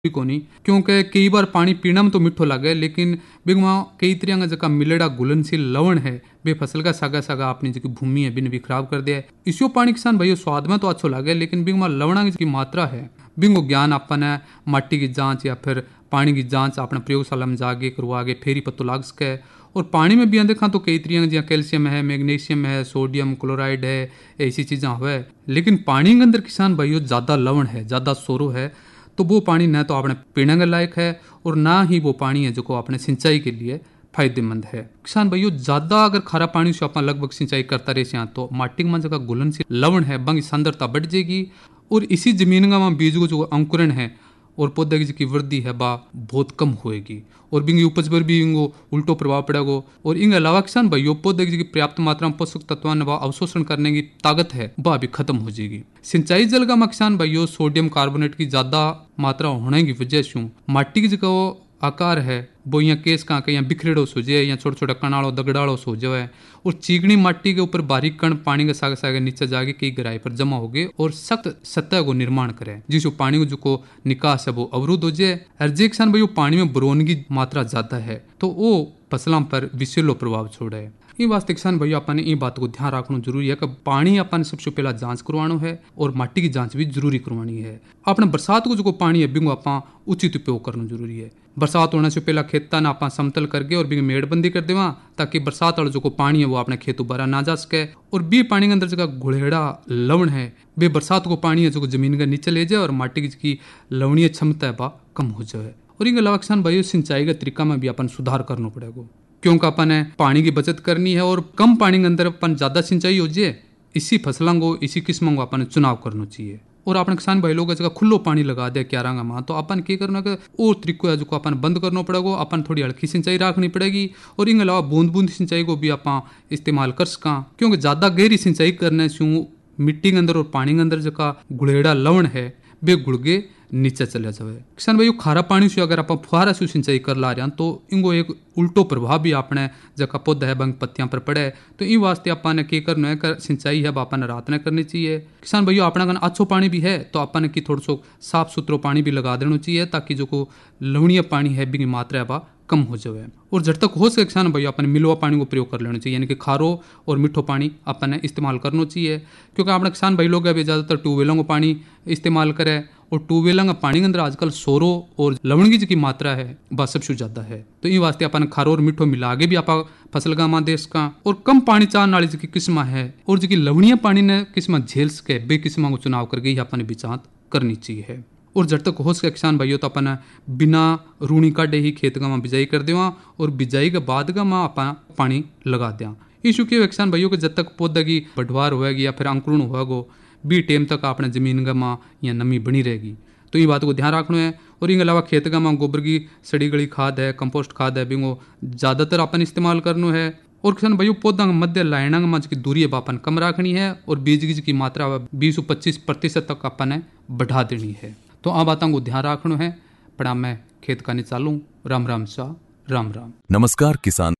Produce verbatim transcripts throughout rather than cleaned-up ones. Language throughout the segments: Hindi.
भी कोनी, क्योंकि कई बार पानी पीना में तो मिठो लगे लेकिन बिगमा कई तरह का जका मिलेड़ा घुलनशील लवण है बे फसल का सागा सागा अपनी जो भूमि है बिन भी खराब कर दिया है। इसो पानी किसान भाई स्वाद में तो अच्छो लगे लेकिन बिगमा लवणा की मात्रा है बिंगो ज्ञान अपन है माटी की जांच या फिर पानी की जांच अपने प्रयोगशाला में जाके करवा के फेरी पत्तो लाग सके। और पानी में भी देखा तो कई तरह जहाँ कैल्शियम है, मैग्नीशियम है, सोडियम क्लोराइड है, ऐसी चीज़ें हुए। लेकिन पानी के अंदर किसान भाइयों ज़्यादा लवण है, ज़्यादा सोरो है, तो वो पानी न तो अपने पीने के लायक है और ना ही वो पानी है जो को अपने सिंचाई के लिए फायदेमंद है। किसान भाइयों ज़्यादा अगर खारा पानी से अपन लगभग सिंचाई करता रहे तो माटी में जगह घुलनशील लवण है बंग सांद्रता बढ़ जाएगी और इसी जमीन का बीज को जो अंकुरण है और पौधे की जिसकी वृद्धि है बा बहुत कम होएगी और बिंगी उपज पर भी इनको उल्टो प्रभाव पड़ेगा। और इनके अलावा किसान भाइयों पौधे की पर्याप्त मात्रा में पोषक तत्वों ने अवशोषण करने की ताकत है वह भी खत्म हो जाएगी। सिंचाई जल का किसान भाइयों सोडियम कार्बोनेट की ज्यादा मात्रा होने की वजह से माटी की जगह आकार है वो यहाँ केस कहाँ के यहाँ बिखरेड़ो सो जाए या छोटे छोटे कणाड़ो दगड़ाड़ो सो जाए और चीकनी माटी के ऊपर बारीक कण पानी के सागे सागे नीचे जाके कई गहराई पर जमा हो गए और सख्त सतह को निर्माण करे जिससे पानी को जो को निकास है वो अवरुद्ध हो जाए। हर जे किसान भाई पानी में बोरोन की मात्रा ज्यादा है तो वो फसलों पर विषैलो प्रभाव छोड़े। ये वास्ते किसान भाई अपन ने ये बात को ध्यान रखना जरूरी है कि पानी अपन सबसे पहला जांच करवाना है और माटी की जांच भी जरूरी करवानी है। अपने बरसात को जो पानी है बिंगो अपन उचित उपयोग करना जरूरी है। बरसात होने से पहला खेता ना अपन समतल करके और बिंग मेड़बंदी कर देवा ताकि बरसात वाला जो को पानी है वो अपने खेतों भरा ना जा सके। और बी पानी के अंदर जगह घुलेड़ा लवण है बे बरसात को पानी है जो जमीन के नीचे ले जाए और माटी की लवणीय क्षमता है वह कम हो जाए। और इनके अलावा किसान भाई सिंचाई के तरीका में भी अपन सुधार करना पड़ेगा क्योंकि अपन ने पानी की बचत करनी है और कम पानी के अंदर अपन ज्यादा सिंचाई हो जाए इसी फसलों को इसी किस्मों को अपन चुनाव करना चाहिए। और अपने किसान भाई लोग जगह खुल्लो पानी लगा दे क्यारा माँ तो अपन क्या करना कि और तरीको है जो अपन बंद करना पड़ेगा। अपन थोड़ी हल्की सिंचाई रखनी पड़ेगी और इनके अलावा बूंद बूंद सिंचाई को भी अपन इस्तेमाल कर सका क्योंकि ज्यादा गहरी सिंचाई करने से मिट्टी के अंदर और पानी के अंदर जगह गुड़ेड़ा लवण है बे गुड़गे नीचे चले जाए। किसान भाई खारा पानी से अगर आप फुहारा से सिंचाई कर ला रहे हैं तो इनको एक उल्टो प्रभाव भी अपने जगह पौधा है बंग पत्तियां पर पड़े तो इन वास्ते अपन ने क्या करना है कर सिंचाई है अपन रात ने करनी चाहिए। किसान भाइयों अपना अगर अच्छो पानी भी है तो अपन की थोड़ा सो साफ सुथरो पानी भी लगा देना चाहिए ताकि जो को लवणीय पानी है बिंगी मात्रा है वह कम हो जाए। और जब तक हो सके किसान भाई अपन मिलवा पानी को प्रयोग कर लेना चाहिए यानी कि खारो और मिठो पानी अपन ने इस्तेमाल करना चाहिए क्योंकि अपने किसान भाई लोग अभी ज़्यादातर ट्यूबवेलों को पानी इस्तेमाल करें और ट्यूबवेलों का पानी के अंदर आजकल सोरो और लवण की मात्रा है वह सबसे ज़्यादा है। तो इन वास्ते अपन खारो और मिठो मिला के भी आप फसल का माँ देश का और कम पानी चाहने वाली जी किस्म है और जी लवणीय पानी ने किस्म झेल सके बे किस्म को चुनाव करके ही अपन बिचात करनी चाहिए। और जब तक हो सके किसान भाइयों तो अपन बिना रूणी काटे ही खेत का माँ बिजाई कर देवा और बिजाई के बाद का माँ अपन पानी लगा दें। इशू के किसान भाइयों के जब तक पौधा की बढ़वार होएगी या फिर अंकुरण होगा बी टाइम तक अपने जमीन का माँ या नमी बनी रहेगी तो ये बात को ध्यान रखना है। और इनके अलावा खेत का माँ गोबर की सड़ी गली खाद है कंपोस्ट खाद है बिंगो ज़्यादातर अपन इस्तेमाल करना है। और किसान भाइयों पौधा मध्य लाइना में की दूरी अपन कम रखनी है और बीज की मात्रा बीस से पच्चीस प्रतिशत तक अपन बढ़ा देनी है। तो आ बातों को ध्यान रखना है। पड़ा मैं खेत का नहीं चालू। राम राम सा राम राम। नमस्कार किसान।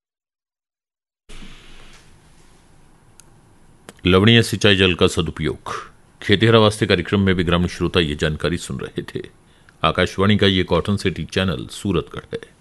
लवणीय सिंचाई जल का सदुपयोग खेतीहरा वास्ते कार्यक्रम में भी ग्रामीण श्रोता ये जानकारी सुन रहे थे। आकाशवाणी का ये कॉटन सिटी चैनल सूरतगढ़ है।